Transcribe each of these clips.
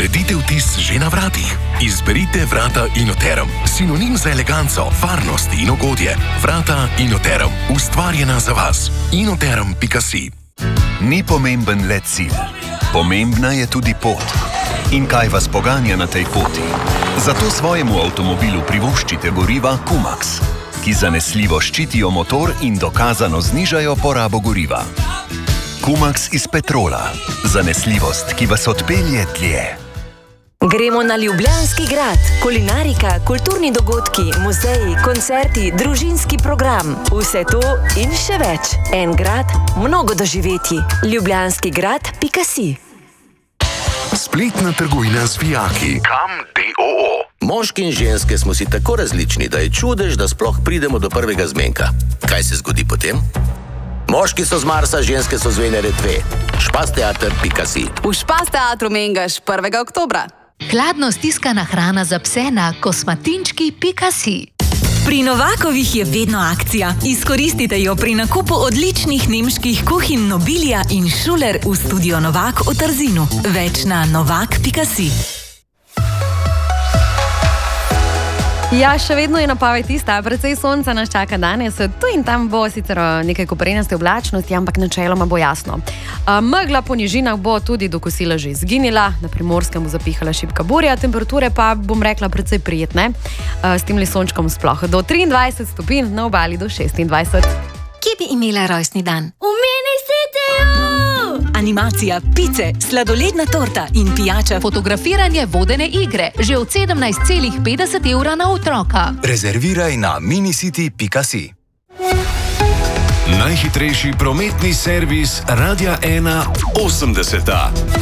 Naredite vtis že na vratih. Izberite vrata Inoterum, sinonim za eleganco, varnost in ugodje. Vrata Inoterum, ustvarjena za vas. Inoterum.si. Ni pomemben le cilj, pomembna je tudi pot. In kaj vas poganja na tej poti? Zato svojemu avtomobilu privoščite goriva Kumax, ki zanesljivo ščitijo motor in dokazano znižajo porabo goriva. Kumax iz petrola. Zanesljivost, ki vas odpelje dlje. Gremo na Ljubljanski grad. Kulinarika, kulturni dogodki, muzeji, koncerti, družinski program. Vse to in še več. En grad, mnogo doživetij. Ljubljanskigrad.si. Spletna trgovina z vijaki. Kam.do. Moški in ženske smo si tako različni, da je čudež, da sploh pridemo do prvega zmenka. Kaj se zgodi potem? Moški so z Marsa, ženske so z Venere 2. Špasteater.si. V Špasteatru mengaš 1. oktobra. Hladno stiskana hrana za pse na kosmatinčki.si. Pri Novakovih je vedno akcija. Izkoristite jo pri nakupu odličnih nemških kuhinj Nobilia in Schuler v studio Novak v Trzinu. Več na novak.si. Ja, še vedno je napoved tista, precej sonca nas čaka danes, tu in tam bo sicer nekaj koprenaste oblačnosti, ampak načeloma bo jasno. Megla po nižinah bo tudi do kosila že izginila, na Primorskem bo zapihala šibka burja, temperature pa, bom rekla, precej prijetne, s temli sončkom sploh do 23 stopinj, na obali do 26. Kje bi imela rojstni dan? V Mini Cityju! Animacija, pice, sladoledna torta in pijača. Fotografiranje vodene igre, že od 17,50 € na otroka. Rezerviraj na minicity.si. Najhitrejši prometni servis Radia 1 80.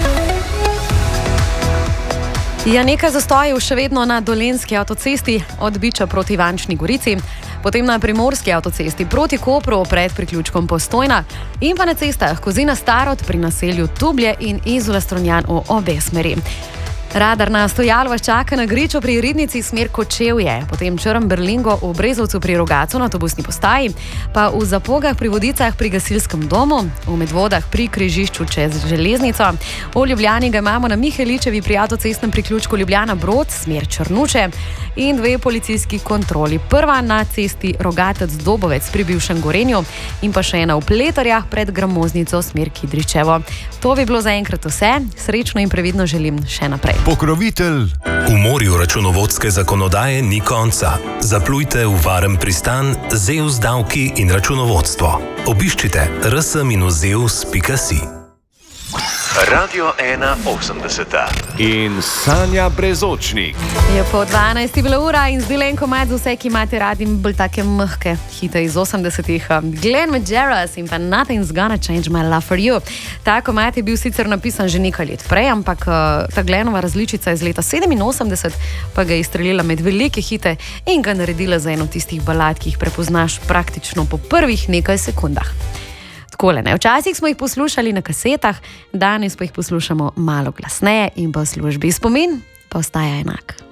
Ja, nekaj zastojev še vedno na Dolenjski avtocesti od Biča proti Ivančni Gorici, potem na Primorski avtocesti proti Kopru pred priključkom Postojna in pa na cestah Kozina Starod pri naselju Tublje in Izola Strunjan v obe smeri. Radar na Stojalu vas čaka na Griču pri Ribnici smer Kočevje, potem Črn Berlingo v Brezovcu pri Rogacu na avtobusni postaji, pa v Zapogah pri Vodicah pri gasilskem domu, v Medvodah pri križišču čez železnico, v Ljubljani ga imamo na Miheličevi pri avtocestnem priključku Ljubljana Brod smer Črnuče in 2 policijski kontroli. Prva na cesti Rogatec Dobovec pri bivšem Gorenju in pa še ena v Pletarjah pred Gramoznico smer Kidričevo. To bi bilo zaenkrat vse, srečno in previdno želim še naprej. Pokrovitelj. V morju računovodske zakonodaje ni konca. Zaplujte v varen pristan ZEUS davki in računovodstvo. Obiščite rs-zeus.si. Radio 1 80. In Sanja Brezočnik. Je po 12 bila ura in zdaj len komad za vse, ki imate radi bolj take mehke hite iz 80-ih. Glenn Medeiros in pa Nothing's Gonna Change My Love For You. Ta komad je bil sicer napisan že nekaj let prej, ampak ta Glennova različica iz leta 87 pa ga je izstrelila med velike hite in ga naredila za eno tistih balad, ki jih prepoznaš praktično po prvih nekaj sekundah. Takole, ne? Včasih smo jih poslušali na kasetah, danes pa jih poslušamo malo glasneje in pa v službi. Spomin pa ostaja enak.